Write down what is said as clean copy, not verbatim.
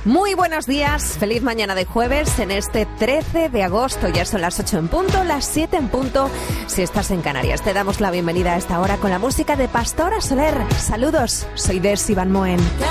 Muy buenos días, feliz mañana de jueves en este 13 de agosto. Ya son las 8 en punto, las 7 en punto si estás en Canarias. Te damos la bienvenida a esta hora con la música de Pastora Soler. Saludos, soy Desi Van Moen.